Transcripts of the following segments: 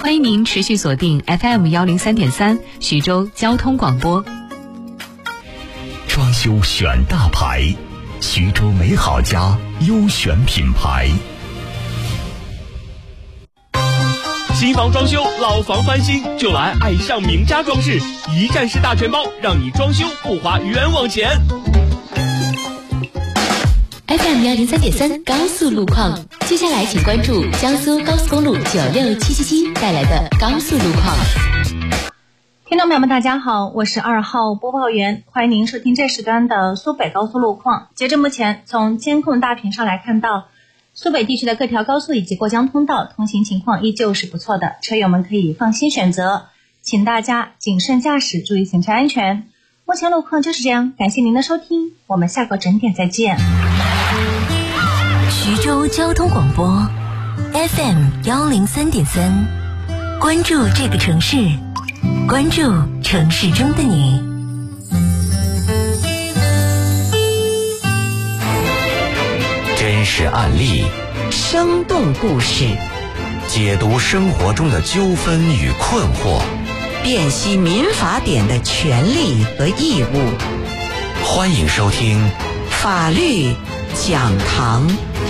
欢迎您持续锁定 FM103.3 徐州交通广播。 装修选大牌，徐州美好家优选品牌。 新房装修，老房翻新，就来爱上名家装饰，一站式大全包，让你装修不花冤枉钱。 FM103.3 高速路况，接下来请关注江苏高速公路96777带来的高速路况。 听众朋友们大家好，我是2号播报员，欢迎您收听这时段的苏北高速路况。截至目前，从监控大屏上来看到，苏北地区的各条高速以及过江通道通行情况依旧是不错的，车友们可以放心选择，请大家谨慎驾驶，注意行车安全。目前路况就是这样，感谢您的收听，我们下个整点再见。 徐州交通广播 FM103.3， 关注这个城市，关注城市中的你。 真实案例， 生动故事， 解读生活中的纠纷与困惑， 辨析民法典的权利和义务。 欢迎收听法律讲堂。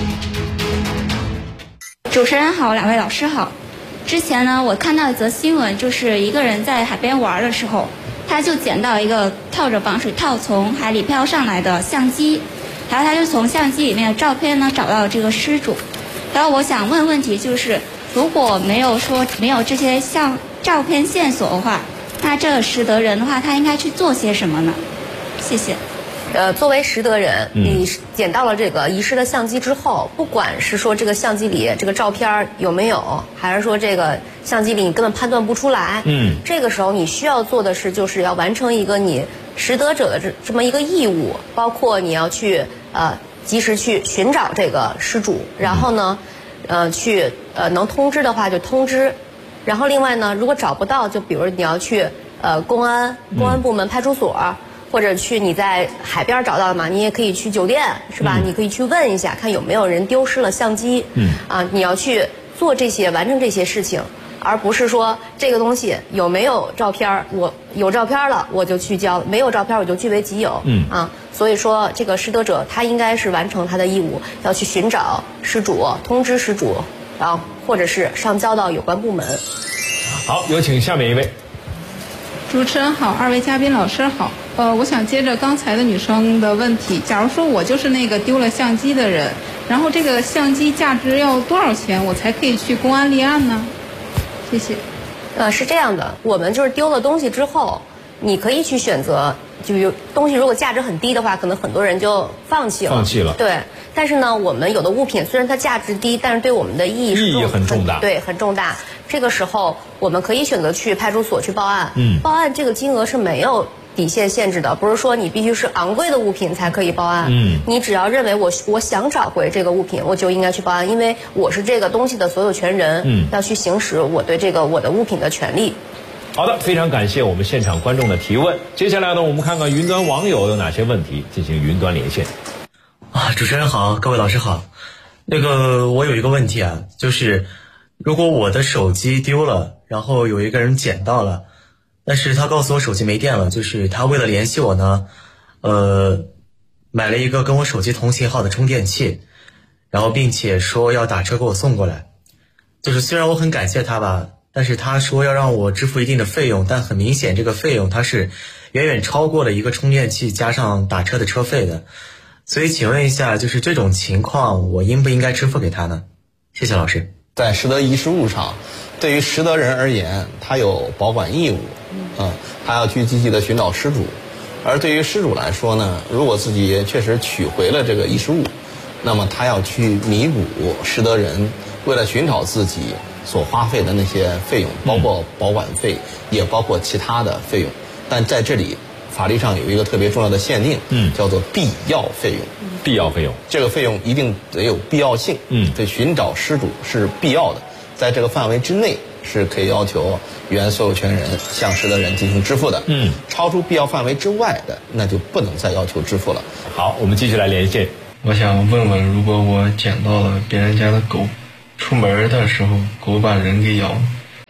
主持人好，两位老师好。之前呢，我看到一则新闻，就是一个人在海边玩的时候，他就捡到一个套着防水套从海里飘上来的相机，然后他就从相机里面的照片呢找到了这个失主。然后我想问题就是，如果没有这些照片线索的话，那这个拾得人的话，他应该去做些什么呢？谢谢。 作为拾得人，你捡到了这个遗失的相机之后，不管是说这个相机里这个照片有没有，还是说这个相机里你根本判断不出来，这个时候你需要做的是，就是要完成一个你拾得者的这么一个义务，包括你要去及时去寻找这个失主，然后呢，去能通知的话就通知，然后另外呢，如果找不到，就比如你要去公安部门、派出所。或者去你在海边找到的嘛，你也可以去酒店，是吧？你可以去问一下，看有没有人丢失了相机。你要去做完成这些事情，而不是说这个东西有没有照片，我有照片了我就去交，没有照片我就据为己有。所以说这个拾得者他应该是完成他的义务，要去寻找失主，通知失主，然后或者是上交到有关部门。 好，有请下面一位。 主持人好，二位嘉宾老师好。我想接着刚才的女生的问题，假如说我就是那个丢了相机的人，然后这个相机价值要多少钱我才可以去公安立案呢？谢谢。 是这样的，我们就是丢了东西之后，你可以去选择，就有东西如果价值很低的话，可能很多人就放弃了。对，但是呢，我们有的物品虽然它价值低，但是对我们的意义很重大。 对，很重大。这个时候我们可以选择去派出所去报案。报案这个金额是没有底线限制的，不是说你必须是昂贵的物品才可以报案。你只要认为我想找回这个物品，我就应该去报案，因为我是这个东西的所有权人，要去行使我对我的物品的权利。 好的，非常感谢我们现场观众的提问。接下来呢，我们看看云端网友有哪些问题，进行云端连线。 主持人好，各位老师好。我有一个问题啊，就是如果我的手机丢了，然后有一个人捡到了，但是他告诉我手机没电了，就是他为了联系我呢，买了一个跟我手机同型号的充电器，然后并且说要打车给我送过来。就是虽然我很感谢他吧，但是他说要让我支付一定的费用，但很明显这个费用它是远远超过了一个充电器加上打车的车费的。所以请问一下，就是这种情况我应不应该支付给他呢？谢谢老师。 在拾得遗失物上，对于拾得人而言，他有保管义务，他要去积极的寻找失主。而对于失主来说呢，如果自己确实取回了这个遗失物，那么他要去弥补拾得人为了寻找自己所花费的那些费用，包括保管费，也包括其他的费用。但在这里法律上有一个特别重要的限定，叫做必要费用。 必要费用， 这个费用一定得有必要性，对寻找失主是必要的，在这个范围之内是可以要求原所有权人向拾得人进行支付的。超出必要范围之外的，那就不能再要求支付了。 好，我们继续来连线。 我想问问，如果我捡到了别人家的狗，出门的时候狗把人给咬了，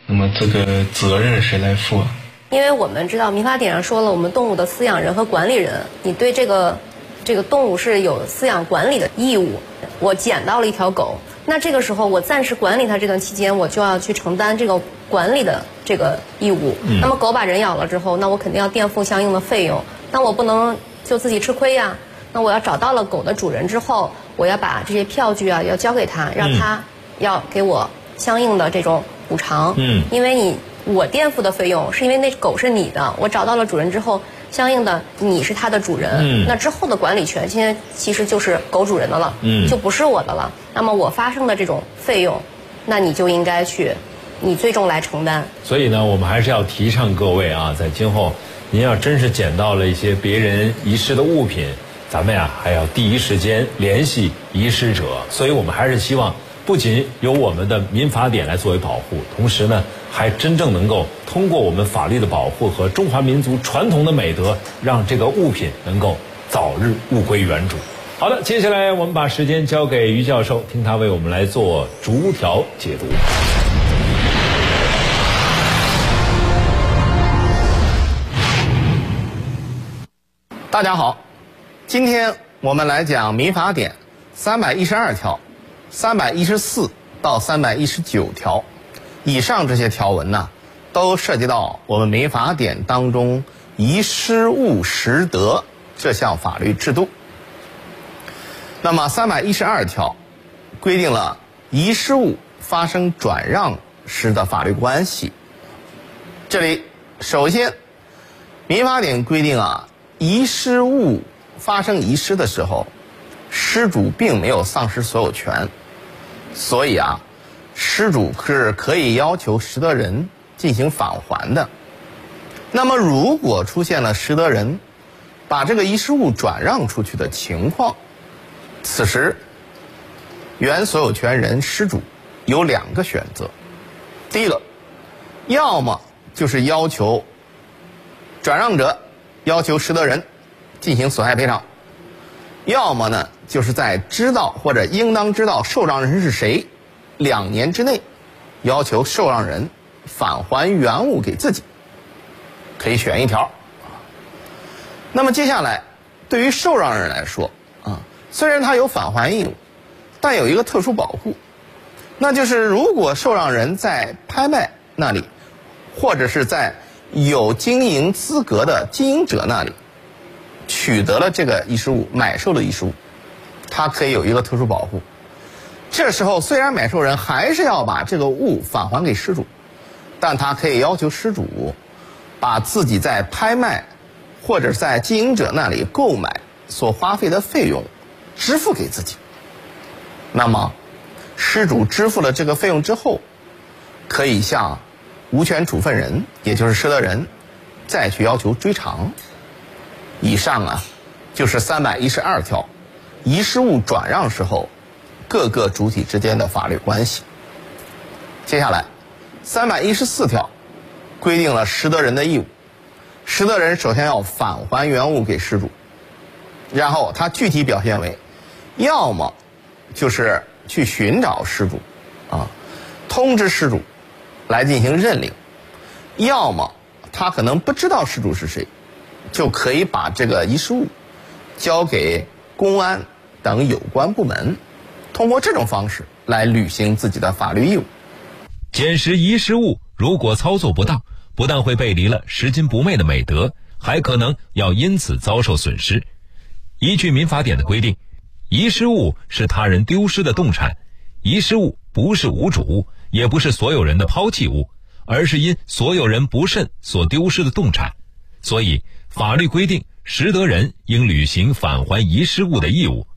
那么这个责任谁来负啊？ 因为我们知道民法典上说了，我们动物的饲养人和管理人，你对这个动物是有饲养管理的义务。我捡到了一条狗，那这个时候我暂时管理它这段期间，我就要去承担这个管理的这个义务。那么狗把人咬了之后，那我肯定要垫付相应的费用，那我不能就自己吃亏呀。那我要找到了狗的主人之后，我要把这些票据啊要交给他，让他要给我相应的这种补偿。因为我垫付的费用是因为那狗是你的，我找到了主人之后，相应的你是他的主人，那之后的管理权现在其实就是狗主人的了，就不是我的了。那么我发生的这种费用，那你就应该你最终来承担。 所以呢，我们还是要提倡各位啊，在今后您要真是捡到了一些别人遗失的物品，咱们呀还要第一时间联系遗失者。所以我们还是希望不仅有我们的民法典来作为保护，同时呢还真正能够通过我们法律的保护和中华民族传统的美德，让这个物品能够早日物归原主。好的，接下来我们把时间交给于教授，听他为我们来做逐条解读。 大家好，今天我们来讲民法典312条、314到319条。以上这些条文呢，都涉及到我们民法典当中遗失物实得这项法律制度。那么312条规定了遗失物发生转让时的法律关系。这里首先，民法典规定啊，遗失物发生遗失的时候，失主并没有丧失所有权，所以啊，失主是可以要求拾得人进行返还的。那么如果出现了拾得人把这个遗失物转让出去的情况，此时原所有权人失主有两个选择。第一个，要么就是要求转让者要求拾得人进行损害赔偿，要么呢就是在知道或者应当知道受让人是谁2年之内，要求受让人返还原物给自己，可以选一条。那么接下来，对于受让人来说啊，虽然他有返还义务，但有一个特殊保护，那就是如果受让人在拍卖那里，或者是在有经营资格的经营者那里取得了这个遗失物，买受的遗失物，他可以有一个特殊保护。这时候虽然买受人还是要把这个物返还给失主，但他可以要求失主把自己在拍卖或者在经营者那里购买所花费的费用支付给自己。那么失主支付了这个费用之后，可以向无权处分人，也就是拾得人，再去要求追偿。以上啊，就是312条遗失物转让时候各个主体之间的法律关系。接下来314条规定了拾得人的义务，拾得人首先要返还原物给失主，然后他具体表现为，要么就是去寻找失主啊，通知失主来进行认领，要么他可能不知道失主是谁，就可以把这个遗失物交给公安等有关部门，通过这种方式来履行自己的法律义务。 捡拾遗失物如果操作不当，不但会背离了拾金不昧的美德，还可能要因此遭受损失。依据民法典的规定，遗失物是他人丢失的动产，遗失物不是无主，也不是所有人的抛弃物，而是因所有人不慎所丢失的动产。所以法律规定拾得人应履行返还遗失物的义务。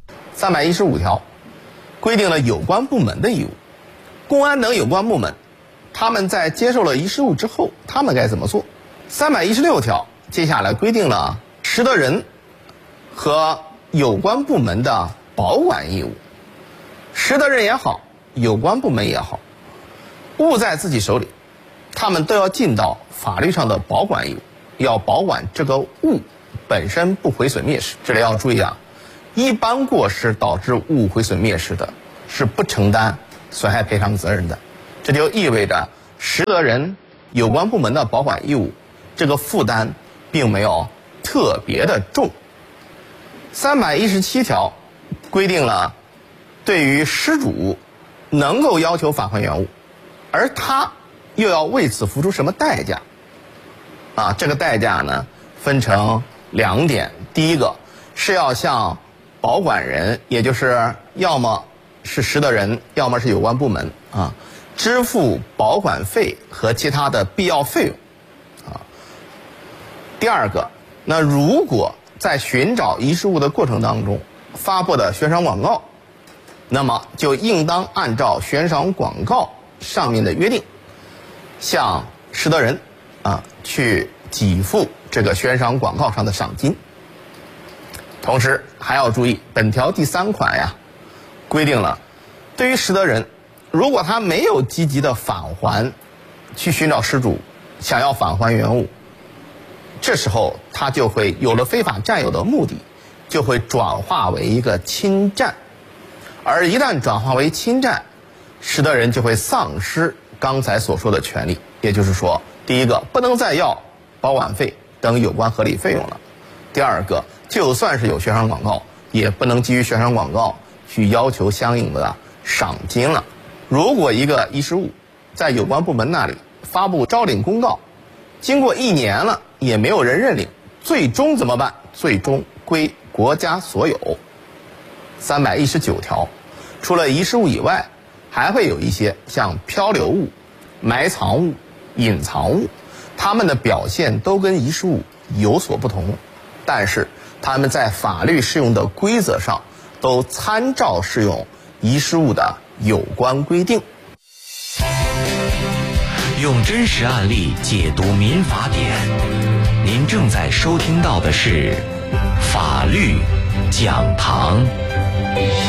315条规定了有关部门的义务，公安等有关部门他们在接受了遗失物之后，他们该怎么做。316条接下来规定了拾得人和有关部门的保管义务。拾得人也好，有关部门也好，物在自己手里，他们都要尽到法律上的保管义务，要保管这个物本身不毁损灭失。这里要注意啊，一般过失导致物毁损灭失的，是不承担损害赔偿责任的。这就意味着实得人有关部门的保管义务，这个负担并没有特别的重。317条规定了对于失主能够要求返还原物，而他又要为此付出什么代价这个代价呢分成2点。第一个是要向保管人，也就是要么是实得人，要么是有关部门支付保管费和其他的必要费用第二个，那如果在寻找遗失物的过程当中发布的悬赏广告，那么就应当按照悬赏广告上面的约定，向实得人去给付这个悬赏广告上的赏金。同时还要注意，本条第3款规定了，对于实得人，如果他没有积极的返还，去寻找失主，想要返还原物，这时候他就会有了非法占有的目的，就会转化为一个侵占。而一旦转化为侵占，实得人就会丧失刚才所说的权利。也就是说，第一个，不能再要保管费等有关合理费用了；第二个，就算是有悬赏广告，也不能基于悬赏广告去要求相应的赏金了。如果一个遗失物在有关部门那里发布招领公告，经过1年了也没有人认领，最终怎么办？最终归国家所有。319条，除了遗失物以外，还会有一些像漂流物、埋藏物、隐藏物，它们的表现都跟遗失物有所不同，但是它们在法律适用的规则上都参照适用遗失物的有关规定。 用真实案例解读民法典，您正在收听到的是法律讲堂。